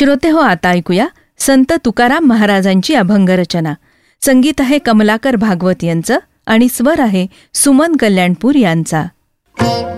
श्रोते हो, आता ऐकूया संत तुकाराम महाराजांची अभंगरचना. संगीत आहे कमलाकर भागवत यांचं आणि स्वर आहे सुमन कल्याणपूर यांचा.